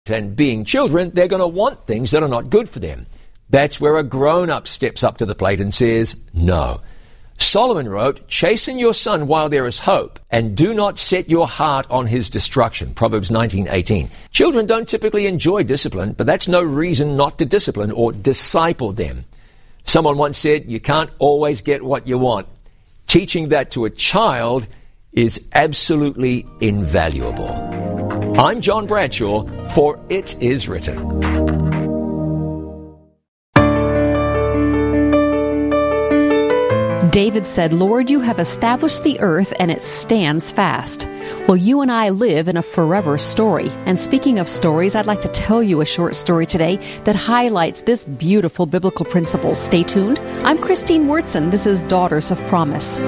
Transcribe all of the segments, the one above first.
And being children, they're going to want things that are not good for them. That's where a grown-up steps up to the plate and says, no. Solomon wrote, chasten your son while there is hope, and do not set your heart on his destruction. Proverbs 19:18. Children don't typically enjoy discipline, but that's no reason not to discipline or disciple them. Someone once said, you can't always get what you want. Teaching that to a child is absolutely invaluable. I'm John Bradshaw for It Is Written. David said, Lord, you have established the earth and it stands fast. Well, you and I live in a forever story. And speaking of stories, I'd like to tell you a short story today that highlights this beautiful biblical principle. Stay tuned. I'm Christine Wurtzen. This is Daughters of Promise.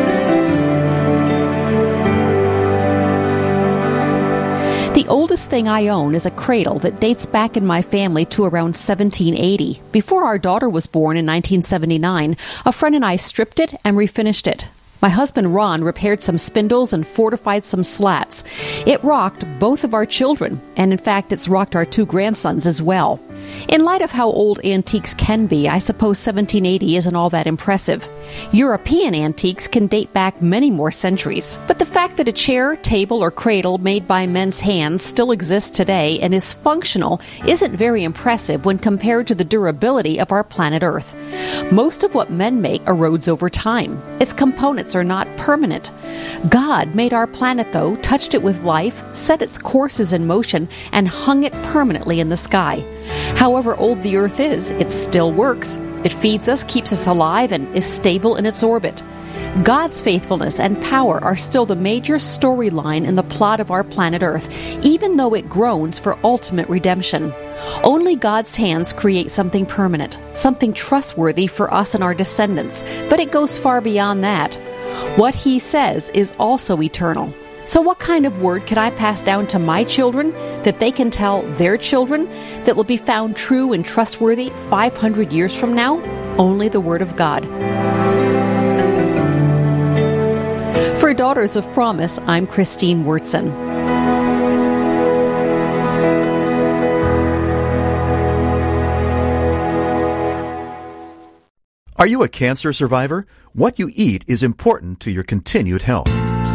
The oldest thing I own is a cradle that dates back in my family to around 1780. Before our daughter was born in 1979, a friend and I stripped it and refinished it. My husband Ron repaired some spindles and fortified some slats. It rocked both of our children, and in fact, it's rocked our 2 grandsons as well. In light of how old antiques can be, I suppose 1780 isn't all that impressive. European antiques can date back many more centuries, but the fact that a chair, table, or cradle made by men's hands still exists today and is functional isn't very impressive when compared to the durability of our planet Earth. Most of what men make erodes over time. Its components are not permanent. God made our planet, though, touched it with life, set its courses in motion, and hung it permanently in the sky. However old the Earth is, it still works. It feeds us, keeps us alive, and is stable in its orbit. God's faithfulness and power are still the major storyline in the plot of our planet Earth, even though it groans for ultimate redemption. Only God's hands create something permanent, something trustworthy for us and our descendants, but it goes far beyond that. What He says is also eternal. So what kind of word can I pass down to my children that they can tell their children that will be found true and trustworthy 500 years from now? Only the Word of God. For Daughters of Promise, I'm Christine Wurtzen. Are you a cancer survivor? What you eat is important to your continued health.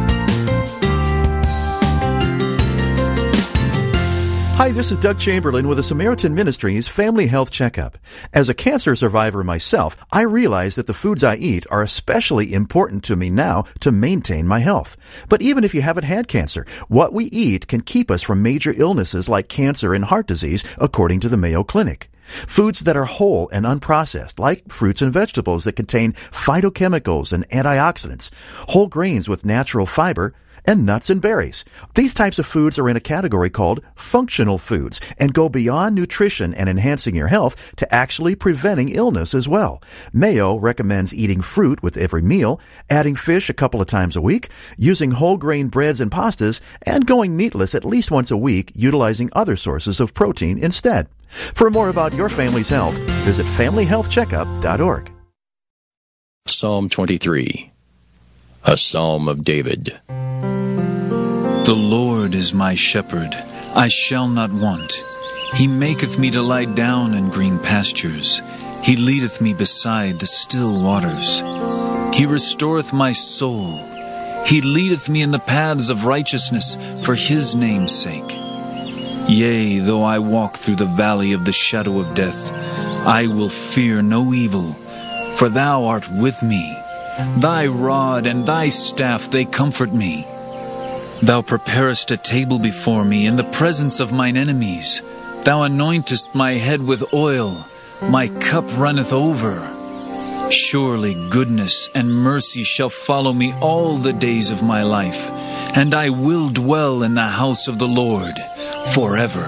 Hi, this is Doug Chamberlain with the Samaritan Ministries Family Health Checkup. As a cancer survivor myself, I realize that the foods I eat are especially important to me now to maintain my health. But even if you haven't had cancer, what we eat can keep us from major illnesses like cancer and heart disease, according to the Mayo Clinic. Foods that are whole and unprocessed, like fruits and vegetables that contain phytochemicals and antioxidants, whole grains with natural fiber, and nuts and berries. These types of foods are in a category called functional foods and go beyond nutrition and enhancing your health to actually preventing illness as well. Mayo recommends eating fruit with every meal, adding fish a couple of times a week, using whole grain breads and pastas, and going meatless at least once a week, utilizing other sources of protein instead. For more about your family's health, visit FamilyHealthCheckup.org. Psalm 23, a Psalm of David. The Lord is my shepherd, I shall not want. He maketh me to lie down in green pastures. He leadeth me beside the still waters. He restoreth my soul. He leadeth me in the paths of righteousness for His name's sake. Yea, though I walk through the valley of the shadow of death, I will fear no evil, for Thou art with me. Thy rod and Thy staff, they comfort me. Thou preparest a table before me in the presence of mine enemies. Thou anointest my head with oil. My cup runneth over. Surely goodness and mercy shall follow me all the days of my life, and I will dwell in the house of the Lord forever.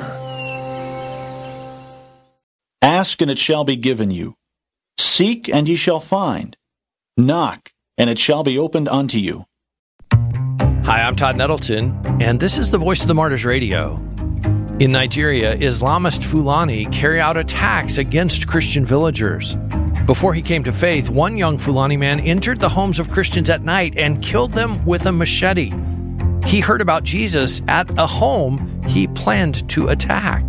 Ask, and it shall be given you. Seek, and ye shall find. Knock, and it shall be opened unto you. Hi, I'm Todd Nettleton, and this is the Voice of the Martyrs Radio. In Nigeria, Islamist Fulani carry out attacks against Christian villagers. Before he came to faith, one young Fulani man entered the homes of Christians at night and killed them with a machete. He heard about Jesus at a home he planned to attack.